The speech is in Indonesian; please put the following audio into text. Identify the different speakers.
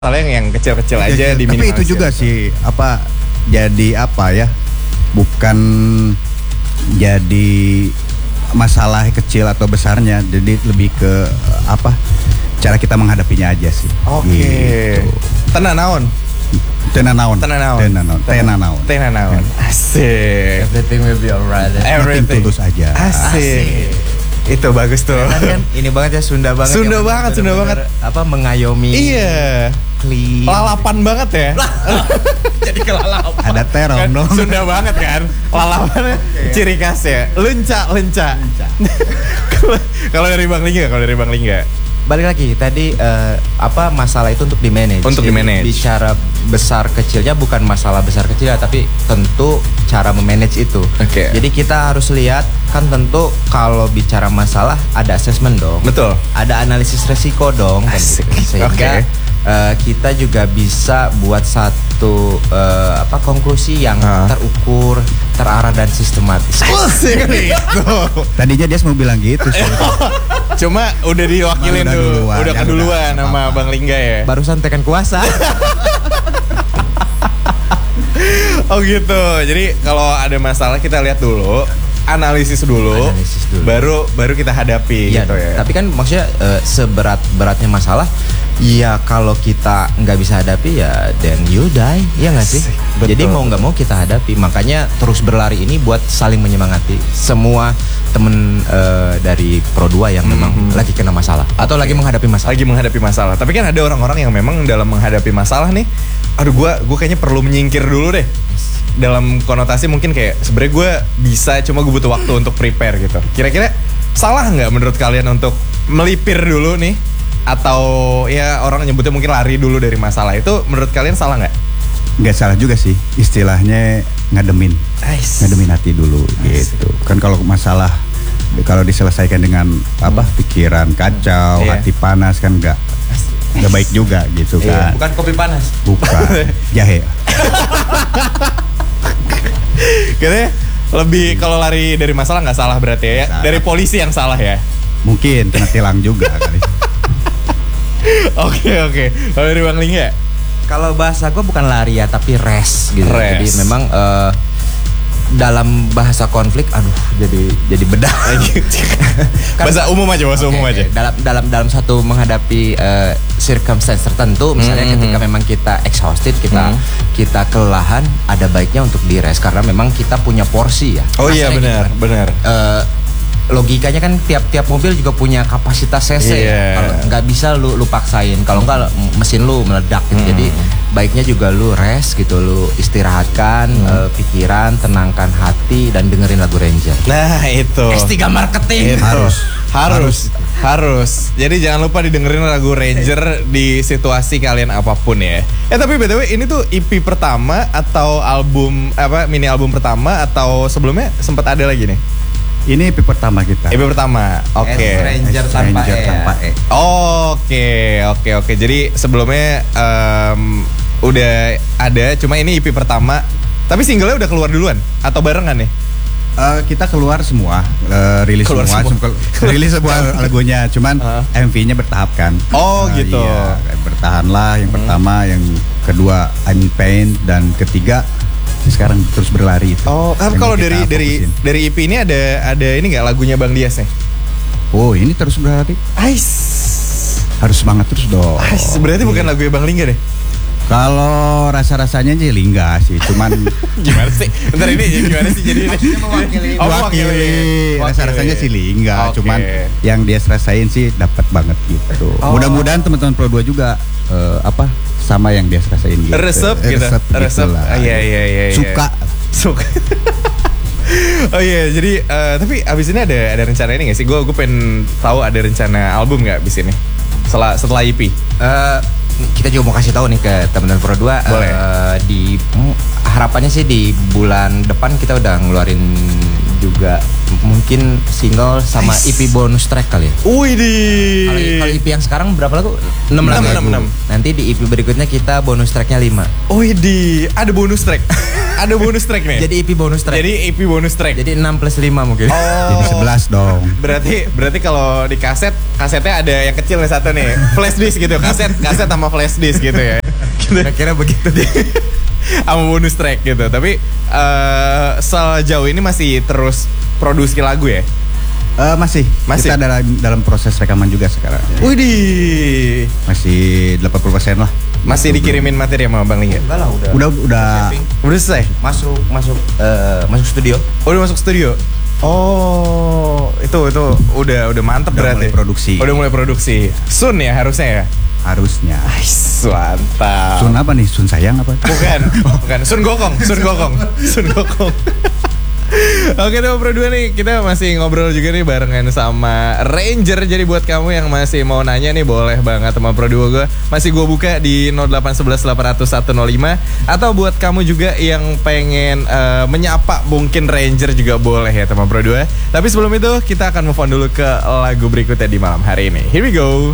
Speaker 1: yang kecil-kecil aja di
Speaker 2: Tapi itu juga sih jadi bukan jadi masalah kecil atau besarnya, jadi lebih ke cara kita menghadapinya aja sih.
Speaker 1: Oke. Gitu. Tenanaon. Asik.
Speaker 3: Everything will be alright.
Speaker 1: Everything
Speaker 2: tulus aja.
Speaker 1: Asik. Itu bagus tuh.
Speaker 3: Kan ini banget ya, Sunda banget.
Speaker 1: Sunda banget.
Speaker 3: Mengayomi.
Speaker 1: Iya.
Speaker 3: Clean.
Speaker 1: Lalapan banget ya.
Speaker 3: Jadi kelalapan.
Speaker 2: Ada terong
Speaker 1: kan,
Speaker 2: dong.
Speaker 1: Sunda banget kan. Lalapan ciri khas ya. Lenca. Kalau dari Bang Lingga.
Speaker 3: Balik lagi tadi masalah itu untuk di-manage.
Speaker 1: Untuk di-manage.
Speaker 3: Bicara besar kecilnya bukan masalah besar kecilnya, tapi tentu cara memanage itu.
Speaker 1: Oke.
Speaker 3: Jadi kita harus lihat, kan tentu kalau bicara masalah ada assessment dong.
Speaker 1: Betul.
Speaker 3: Ada analisis resiko dong.
Speaker 1: Asik.
Speaker 3: Sehingga kita juga bisa buat satu konklusi yang terukur, terarah dan sistematis.
Speaker 2: Tadinya dia mau bilang gitu sih.
Speaker 1: Cuma udah diwakilin dulu, udah keduluan sama Bang Lingga ya.
Speaker 3: Barusan tekan kuasa.
Speaker 1: Oh gitu. Jadi kalau ada masalah kita lihat dulu, analisis dulu. Baru kita hadapi
Speaker 3: ya,
Speaker 1: gitu ya.
Speaker 3: Tapi kan maksudnya seberat-beratnya masalah, ya kalau kita nggak bisa hadapi ya then you die, ya nggak sih?
Speaker 1: Betul.
Speaker 3: Jadi mau nggak mau kita hadapi. Makanya terus berlari ini buat saling menyemangati semua temen dari Pro2 yang memang lagi kena masalah atau lagi menghadapi masalah. Tapi kan ada orang-orang yang memang dalam menghadapi masalah nih, aduh gue kayaknya perlu menyingkir dulu deh. Dalam konotasi mungkin kayak sebenarnya gue bisa, cuma gue butuh waktu untuk prepare gitu. Kira-kira salah nggak menurut kalian untuk melipir dulu nih? Atau ya orang nyebutnya mungkin lari dulu dari masalah, itu menurut kalian salah nggak?
Speaker 2: Nggak salah juga sih, istilahnya ngademin hati dulu gitu. Kan kalau masalah kalau diselesaikan dengan pikiran kacau, hati panas kan nggak baik juga gitu kan.
Speaker 3: Bukan kopi panas.
Speaker 2: Bukan jahe.
Speaker 1: Kayaknya lebih kalau lari dari masalah nggak salah berarti ya. Salah. Dari polisi yang salah ya.
Speaker 2: Mungkin kena tilang juga kali.
Speaker 1: Oke. Kalau dari Bang Lingga?
Speaker 3: Kalau bahasa gue bukan lari ya, tapi rest gitu. Jadi memang dalam bahasa konflik, jadi bedah.
Speaker 1: Bahasa umum aja.
Speaker 3: Dalam satu menghadapi circumstance tertentu, misalnya ketika memang kita exhausted, kita kelelahan, ada baiknya untuk di rest karena memang kita punya porsi ya.
Speaker 1: Oh iya benar.
Speaker 3: Logikanya kan tiap mobil juga punya kapasitas cc. Kalau nggak bisa lu paksain, kalau nggak mesin lu meledak gitu. Jadi baiknya juga lu rest gitu, lu istirahatkan pikiran, tenangkan hati dan dengerin lagu Ranger.
Speaker 1: Nah itu
Speaker 3: S3 marketing
Speaker 1: itu. Harus. Jadi jangan lupa didengerin lagu Ranger di situasi kalian apapun ya. Tapi BTW ini tuh EP pertama atau mini album pertama atau sebelumnya sempat ada lagi nih?
Speaker 2: Ini EP pertama kita.
Speaker 1: EP pertama, oke.
Speaker 3: Ranger tanpa E.
Speaker 1: Oke. Jadi sebelumnya udah ada, cuma ini EP pertama. Tapi singlenya udah keluar duluan atau barengan nih?
Speaker 2: Kita keluar semua, rilis semua lagunya, cuman MV-nya bertahap kan.
Speaker 1: Oh gitu.
Speaker 2: Iya, bertahanlah yang pertama, yang kedua I'm Pain, dan ketiga sekarang terus berlari itu.
Speaker 1: Oh, kan kalau dari EP ini ada ini nggak lagunya Bang Dias nih?
Speaker 2: Oh, ini terus berlari. Harus semangat terus dong.
Speaker 1: Berarti bukan lagunya Bang Lingga deh.
Speaker 2: Kalau rasa-rasanya sih Lingga sih, cuman
Speaker 1: gimana sih? Bentar ini gimana sih jadi ini?
Speaker 2: Mewakili. Rasa-rasanya sih Lingga, cuman yang dia rasain sih dapat banget gitu. Mudah-mudahan teman-teman Pro2 juga sama yang dia rasain gitu.
Speaker 1: Resep. Iya.
Speaker 2: Suka.
Speaker 1: Oh iya, jadi tapi abis ini ada rencana ini nggak sih? Gue pengen tahu ada rencana album nggak abis ini? Setelah EP?
Speaker 3: Kita juga mau kasih tahu nih ke teman-teman Pro2.
Speaker 1: Boleh.
Speaker 3: Harapannya sih di bulan depan kita udah ngeluarin juga mungkin single sama EP bonus track kali ya.
Speaker 1: Wih di.
Speaker 3: Kalau EP yang sekarang berapa lagu? 6 lagu. Nanti di EP berikutnya kita bonus tracknya 5.
Speaker 1: Wih di. Ada bonus track. Ada bonus track nih.
Speaker 3: Jadi EP bonus track.
Speaker 1: Jadi EP bonus track.
Speaker 3: Jadi 6 plus 5 mungkin.
Speaker 2: Jadi 11 dong.
Speaker 1: Berarti kalau di kasetnya ada yang kecil nih satu nih. Flash disk gitu. Kaset sama flash disk gitu ya.
Speaker 3: Kira-kira begitu deh.
Speaker 1: Sama bonus track gitu. Tapi sejauh ini masih terus produksi lagu ya?
Speaker 2: Masih. Kita dalam proses rekaman juga sekarang.
Speaker 1: Widih.
Speaker 2: Masih 80% lah.
Speaker 1: Masih dikirimin materi sama Bang Ling ya?
Speaker 3: Enggak lah,
Speaker 1: Udah selesai.
Speaker 3: Masuk studio.
Speaker 1: Oh, udah masuk studio. Oh, itu udah mantep berarti. Udah mulai produksi. Sun ya harusnya ya?
Speaker 2: Harusnya.
Speaker 1: Mantap.
Speaker 2: Sun apa nih? Sun sayang apa?
Speaker 1: Bukan. Sun Gokong. Oke teman Pro 2 nih, kita masih ngobrol juga nih barengan sama Ranger. Jadi buat kamu yang masih mau nanya nih, boleh banget teman Pro 2 gue masih gue buka di 0811 800 105. Atau buat kamu juga yang pengen menyapa mungkin Ranger juga boleh ya teman Pro 2. Tapi sebelum itu kita akan move on dulu ke lagu berikutnya di malam hari ini. Here we go.